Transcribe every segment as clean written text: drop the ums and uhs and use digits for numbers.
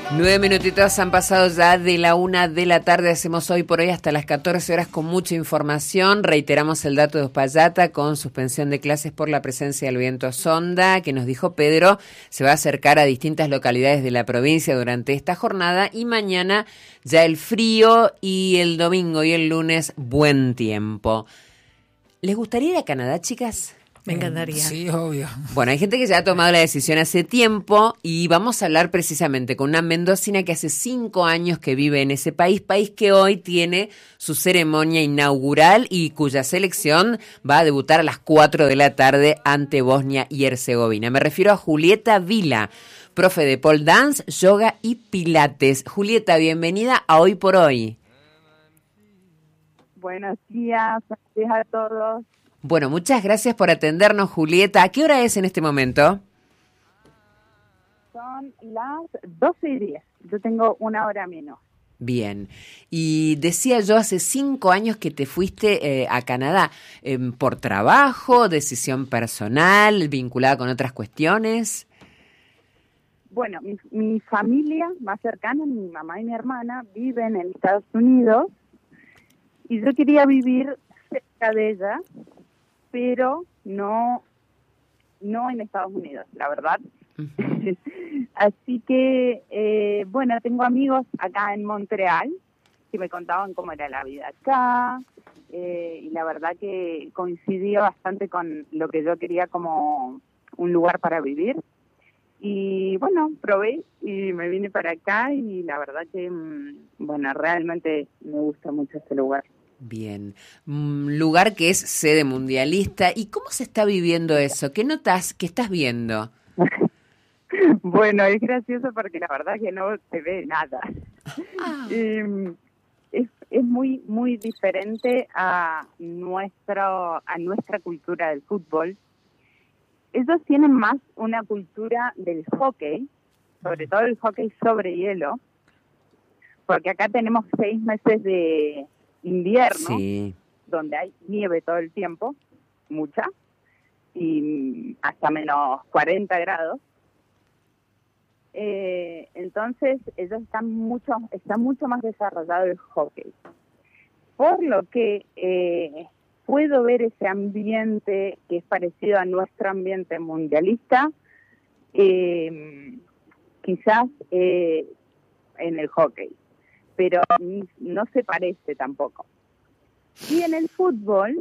9 minutitos han pasado ya de la 1 de la tarde. Hacemos hoy por hoy hasta las 14 horas con mucha información. Reiteramos el dato de Uspallata con suspensión de clases por la presencia del viento sonda, que nos dijo Pedro, se va a acercar a distintas localidades de la provincia durante esta jornada y mañana ya el frío y el domingo y el lunes buen tiempo. ¿Les gustaría ir a Canadá, chicas? Me encantaría. Sí, obvio. Bueno, hay gente que ya ha tomado la decisión hace tiempo y vamos a hablar precisamente con una mendocina que hace 5 años que vive en ese país que hoy tiene su ceremonia inaugural y cuya selección va a debutar a las 4 de la tarde ante Bosnia y Herzegovina. Me refiero a Julieta Vila, profe de pole dance, yoga y pilates. Julieta, bienvenida a Hoy por Hoy. Buenos días a todos. Bueno, muchas gracias por atendernos, Julieta. ¿A qué hora es en este momento? Son las 12:10. Yo tengo 1 hora menos. Bien. Y decía yo, hace 5 años que te fuiste a Canadá. ¿Por trabajo, decisión personal, vinculada con otras cuestiones? Bueno, mi familia más cercana, mi mamá y mi hermana, viven en Estados Unidos. Y yo quería vivir cerca de ella, pero no en Estados Unidos, la verdad. Uh-huh. Así que, bueno, tengo amigos acá en Montreal que me contaban cómo era la vida acá, y la verdad que coincidía bastante con lo que yo quería como un lugar para vivir. Y bueno, probé y me vine para acá y la verdad que, bueno, realmente me gusta mucho este lugar. Bien, lugar que es sede mundialista. ¿Y cómo se está viviendo eso? ¿Qué notas que estás viendo? Bueno, es gracioso porque la verdad que no se ve nada. Es muy muy diferente a nuestra cultura del fútbol. Ellos tienen más una cultura del hockey, sobre todo el hockey sobre hielo, porque acá tenemos 6 meses de invierno, sí, donde hay nieve todo el tiempo, mucha, y hasta menos 40 grados. Entonces ellos están mucho más desarrollado el hockey. Por lo que puedo ver ese ambiente que es parecido a nuestro ambiente mundialista, quizás en el hockey, pero no se parece tampoco. Y en el fútbol,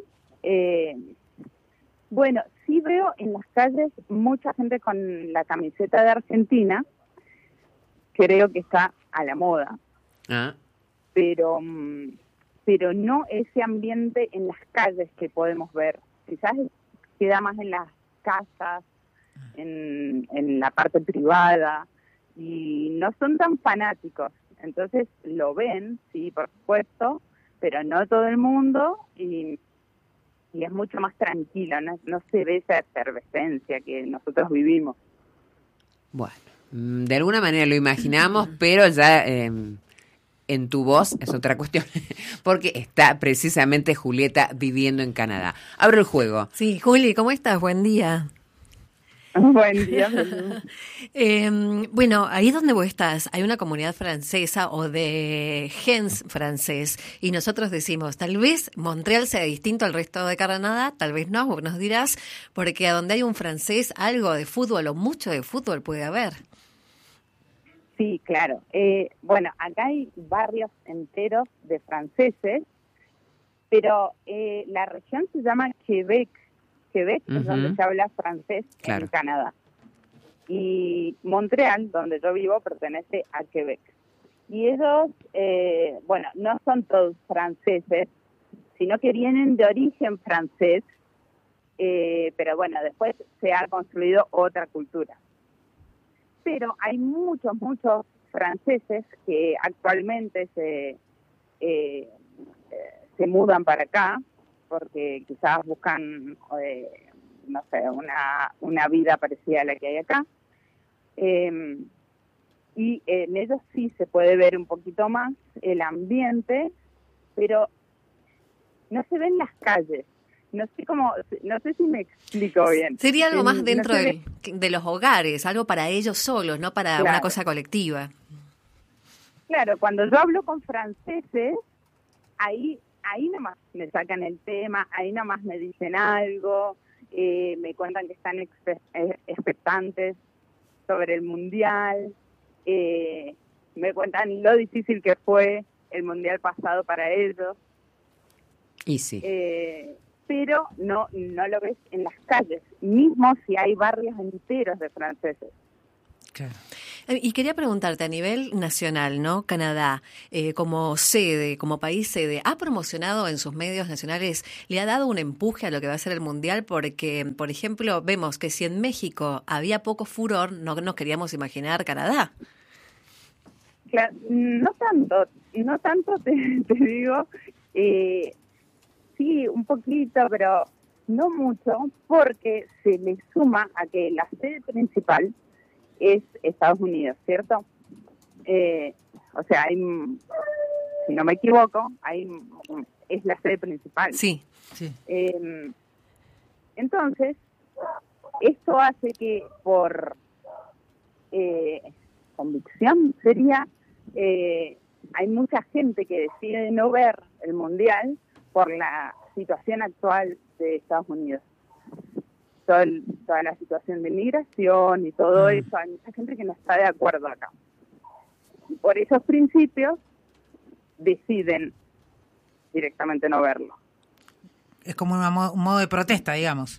bueno, sí veo en las calles mucha gente con la camiseta de Argentina, creo que está a la moda, pero no ese ambiente en las calles que podemos ver. Quizás queda más en las casas, en la parte privada, y no son tan fanáticos. Entonces lo ven, sí, por supuesto, pero no todo el mundo, y es mucho más tranquilo, no se ve esa efervescencia que nosotros vivimos. Bueno, de alguna manera lo imaginamos, pero ya en tu voz es otra cuestión, porque está precisamente Julieta viviendo en Canadá. Abro el juego. Sí, Juli, ¿cómo estás? Buen día. Buen día. Bueno, ahí donde vos estás, hay una comunidad francesa o de gens francés, y nosotros decimos, tal vez Montreal sea distinto al resto de Canadá, tal vez no, vos nos dirás, porque a donde hay un francés, algo de fútbol o mucho de fútbol puede haber. Sí, claro. Bueno, acá hay barrios enteros de franceses, pero la región se llama Quebec. Quebec es donde se habla francés, claro, en Canadá. Y Montreal, donde yo vivo, pertenece a Quebec. Y ellos, bueno, no son todos franceses, sino que vienen de origen francés, pero bueno, después se ha construido otra cultura. Pero hay muchos franceses que actualmente se mudan para acá, porque quizás buscan, no sé, una vida parecida a la que hay acá. Y en ellos sí se puede ver un poquito más el ambiente, pero no se ven las calles. No sé si me explico bien. Sería algo más dentro de los hogares, algo para ellos solos, no para una cosa colectiva. Claro, cuando yo hablo con franceses, ahí nomás me sacan el tema, ahí nomás me dicen algo, me cuentan que están expectantes sobre el Mundial, me cuentan lo difícil que fue el Mundial pasado para ellos. Y sí. Pero no lo ves en las calles, mismo si hay barrios enteros de franceses. Claro. Y quería preguntarte, a nivel nacional, ¿no? Canadá, como sede, como país sede, ¿ha promocionado en sus medios nacionales, le ha dado un empuje a lo que va a ser el Mundial? Porque, por ejemplo, vemos que si en México había poco furor, no nos queríamos imaginar Canadá. Claro, no tanto te digo, sí, un poquito, pero no mucho, porque se le suma a que la sede principal es Estados Unidos, ¿cierto? O sea, si no me equivoco, es la sede principal. Sí. Entonces, esto hace que por convicción sería, hay mucha gente que decide no ver el Mundial por la situación actual de Estados Unidos. Toda la situación de migración y todo eso, hay mucha gente que no está de acuerdo acá. Y por esos principios deciden directamente no verlo. Es como un modo de protesta, digamos.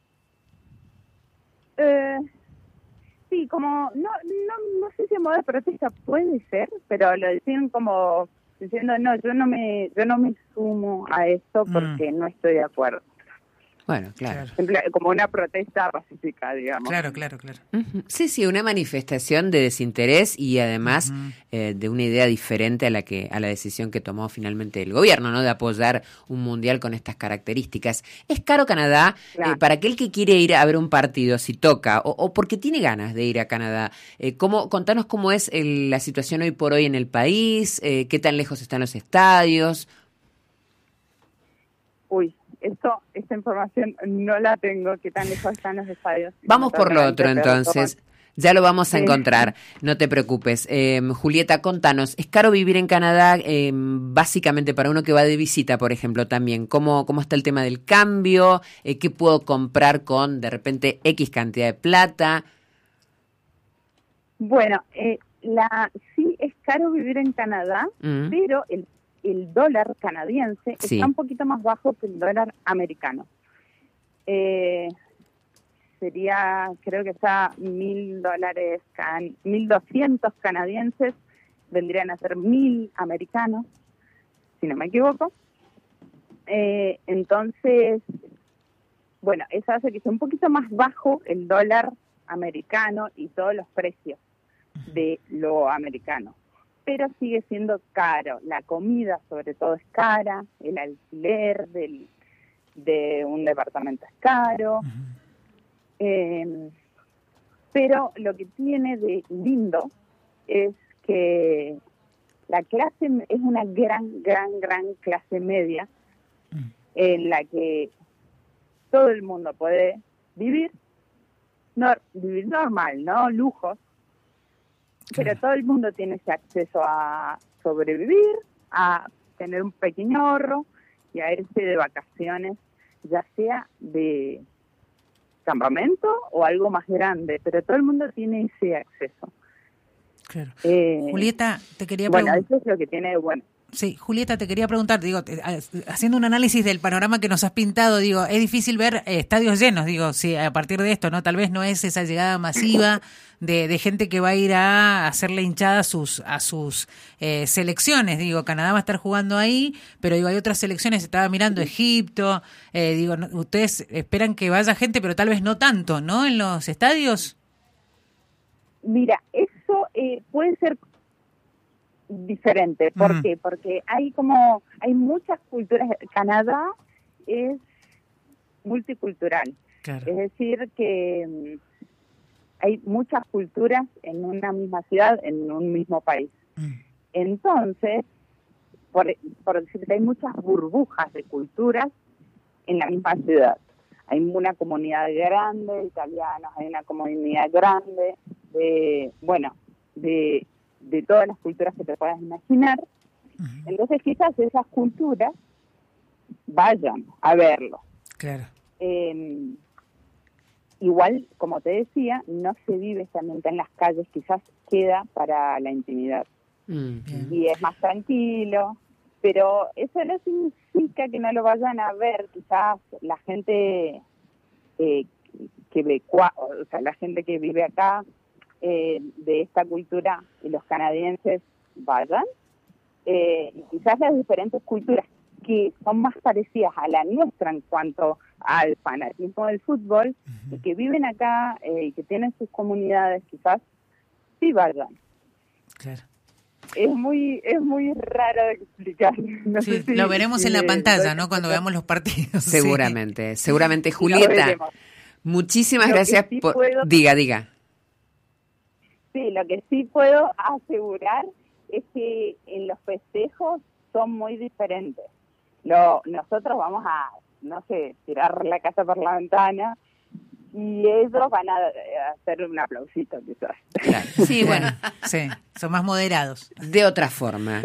Sí, como, no sé si en modo de protesta puede ser, pero lo deciden como diciendo, no, yo no me sumo a esto porque no estoy de acuerdo. Bueno, claro. Como una protesta pacífica, digamos. Claro. Uh-huh. Sí, una manifestación de desinterés y además de una idea diferente a la decisión que tomó finalmente el gobierno, ¿no? De apoyar un mundial con estas características. ¿Es caro Canadá? Claro. Para aquel que quiere ir a ver un partido, si toca, o porque tiene ganas de ir a Canadá. Contanos cómo es la situación hoy por hoy en el país, qué tan lejos están los estadios. Uy, esta información no la tengo, qué tan lejos están los estadios. Vamos por lo otro entonces, ya lo vamos a encontrar, no te preocupes. Julieta, contanos, ¿es caro vivir en Canadá básicamente para uno que va de visita, por ejemplo, también? ¿Cómo está el tema del cambio? ¿Qué puedo comprar con, de repente, X cantidad de plata? Bueno, sí es caro vivir en Canadá, pero el dólar canadiense está un poquito más bajo que el dólar americano. Sería, creo que está $1,000, 1,200 canadienses, vendrían a ser 1,000 americanos, si no me equivoco. Entonces, bueno, eso hace que sea un poquito más bajo el dólar americano y todos los precios de lo americano. Pero sigue siendo caro. La comida, sobre todo, es cara. El alquiler de un departamento es caro. Pero lo que tiene de lindo es que la clase es una gran clase media en la que todo el mundo puede vivir normal, ¿no? Lujos. Pero todo el mundo tiene ese acceso a sobrevivir, a tener un pequeño ahorro y a irse de vacaciones, ya sea de campamento o algo más grande, pero todo el mundo tiene ese acceso. Claro. Julieta, te quería preguntar. Bueno, eso es lo que tiene de bueno. Sí, Julieta, te quería preguntar, digo, haciendo un análisis del panorama que nos has pintado, digo, es difícil ver estadios llenos, digo, si a partir de esto, ¿no? Tal vez no es esa llegada masiva de gente que va a ir a hacerle hinchada a sus selecciones, digo, Canadá va a estar jugando ahí, pero digo, hay otras selecciones, estaba mirando Egipto, digo, ustedes esperan que vaya gente, pero tal vez no tanto, ¿no? En los estadios. Mira, eso puede ser diferente. ¿Por qué? Porque hay muchas culturas. Canadá es multicultural. Claro. Es decir, que hay muchas culturas en una misma ciudad, en un mismo país. Entonces, por decirte, hay muchas burbujas de culturas en la misma ciudad. Hay una comunidad grande de italianos, hay una comunidad grande de de todas las culturas que te puedas imaginar. Entonces quizás esas culturas vayan a verlo. Claro. Igual, como te decía, no se vive ese ambiente en las calles, quizás queda para la intimidad. Y es más tranquilo, pero eso no significa que no lo vayan a ver. Quizás la gente la gente que vive acá de esta cultura y los canadienses vayan, y quizás las diferentes culturas que son más parecidas a la nuestra en cuanto al fanatismo del fútbol, y que viven acá y que tienen sus comunidades, quizás sí vayan. Claro. Es muy raro de explicar. No sé si, lo veremos en la pantalla, ¿no? Cuando veamos los partidos. Seguramente. Julieta, muchísimas gracias por... Diga. Sí, lo que sí puedo asegurar es que en los festejos son muy diferentes. Nosotros vamos a, no sé, tirar la casa por la ventana y ellos van a hacer un aplausito quizás. Claro. Sí, bueno, sí, son más moderados. De otra forma,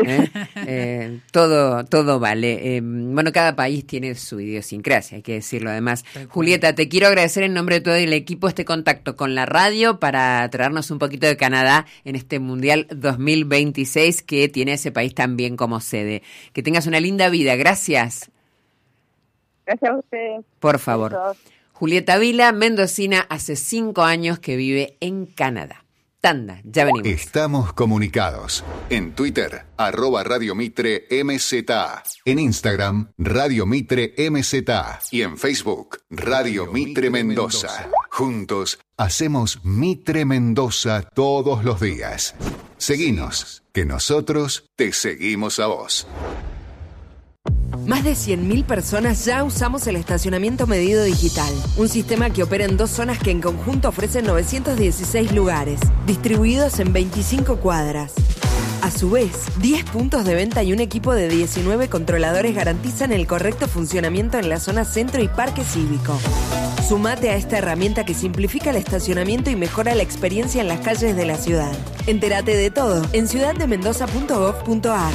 todo vale. Bueno, cada país tiene su idiosincrasia, hay que decirlo además. Julieta, te quiero agradecer en nombre de todo el equipo este contacto con la radio para traernos un poquito de Canadá en este Mundial 2026 que tiene ese país también como sede. Que tengas una linda vida, gracias. Gracias a ustedes. Por favor. Besos. Julieta Vila, mendocina, hace 5 años que vive en Canadá. Tanda, ya venimos. Estamos comunicados. En Twitter, @Radio Mitre MZA. En Instagram, Radio Mitre MZA. Y en Facebook, Radio Mitre Mendoza. Juntos, hacemos Mitre Mendoza todos los días. Seguinos, que nosotros te seguimos a vos. Más de 100.000 personas ya usamos el estacionamiento medido digital, un sistema que opera en 2 zonas que en conjunto ofrecen 916 lugares, distribuidos en 25 cuadras. A su vez, 10 puntos de venta y un equipo de 19 controladores garantizan el correcto funcionamiento en la zona centro y parque cívico. Sumate a esta herramienta que simplifica el estacionamiento y mejora la experiencia en las calles de la ciudad. Entérate de todo en ciudaddemendoza.gov.ar.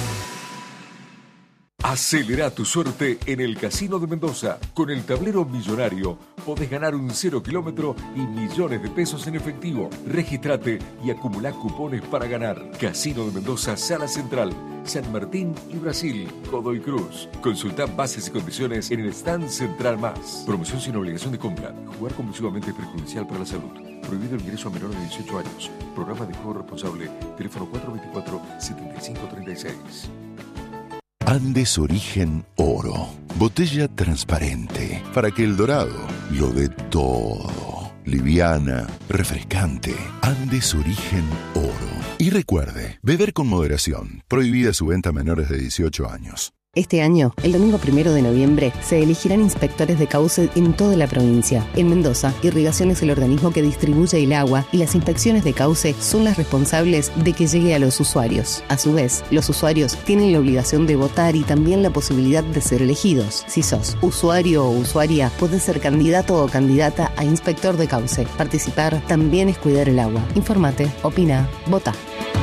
Acelera tu suerte en el Casino de Mendoza. Con el tablero millonario podés ganar un 0 kilómetro y millones de pesos en efectivo. Regístrate y acumulá cupones para ganar. Casino de Mendoza, Sala Central, San Martín y Brasil, Godoy Cruz. Consultá bases y condiciones en el stand Central Más. Promoción sin obligación de compra. Jugar compulsivamente es perjudicial para la salud. Prohibido el ingreso a menores de 18 años. Programa de juego responsable. Teléfono 424-7536. Andes Origen Oro. Botella transparente para que el dorado lo dé todo. Liviana, refrescante. Andes Origen Oro. Y recuerde, beber con moderación. Prohibida su venta a menores de 18 años. Este año, el domingo 1 de noviembre, se elegirán inspectores de cauce en toda la provincia. En Mendoza, Irrigación es el organismo que distribuye el agua y las inspecciones de cauce son las responsables de que llegue a los usuarios. A su vez, los usuarios tienen la obligación de votar y también la posibilidad de ser elegidos. Si sos usuario o usuaria, podés ser candidato o candidata a inspector de cauce. Participar también es cuidar el agua. Infórmate, opina, vota.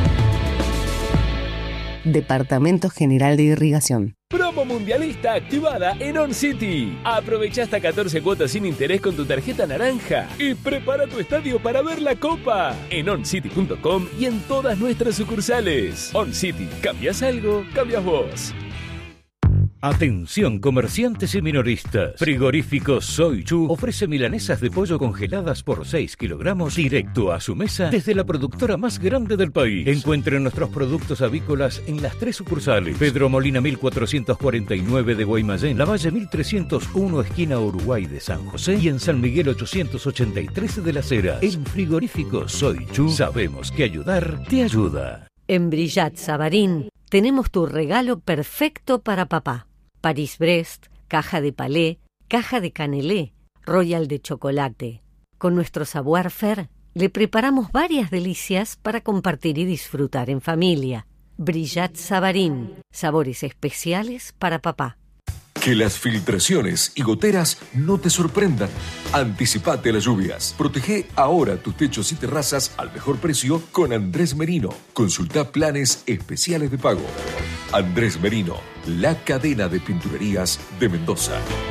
Departamento General de Irrigación. Promo mundialista activada en On City. Aprovecha hasta 14 cuotas sin interés con tu tarjeta naranja y prepara tu estadio para ver la Copa en oncity.com y en todas nuestras sucursales. On City, ¿cambias algo? Cambias vos. Atención comerciantes y minoristas. Frigorífico Soy Chu ofrece milanesas de pollo congeladas por 6 kilogramos directo a su mesa desde la productora más grande del país. Encuentren nuestros productos avícolas en las 3 sucursales. Pedro Molina 1449 de Guaymallén, Lavalle 1301 esquina Uruguay de San José y en San Miguel 883 de Las Heras. En Frigorífico Soy Chu sabemos que ayudar te ayuda. En Brillat Savarín tenemos tu regalo perfecto para papá. Paris-Brest, caja de palé, caja de canelé, royal de chocolate. Con nuestro savoir-faire le preparamos varias delicias para compartir y disfrutar en familia. Brillat Savarín, sabores especiales para papá. Que las filtraciones y goteras no te sorprendan. Anticipate a las lluvias. Protege ahora tus techos y terrazas al mejor precio con Andrés Merino. Consulta planes especiales de pago. Andrés Merino, la cadena de pinturerías de Mendoza.